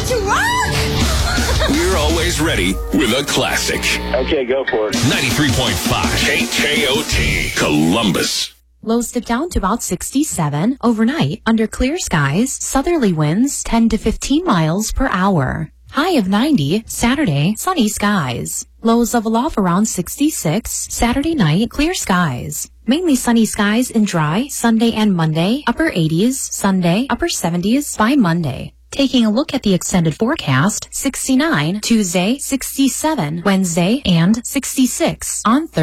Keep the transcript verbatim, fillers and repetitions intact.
to rock! We're always ready with a classic. Okay, go for it. ninety-three point five K K O T, Columbus. Lows dip down to about sixty-seven. Overnight, under clear skies, southerly winds ten to fifteen miles per hour. High of ninety, Saturday, sunny skies. Lows level off around sixty-six. Saturday night, clear skies. Mainly sunny skies and dry Sunday and Monday, upper eighties, Sunday, upper seventies by Monday. Taking a look at the extended forecast, sixty-nine Tuesday, sixty-seven Wednesday, and sixty-six on Thursday.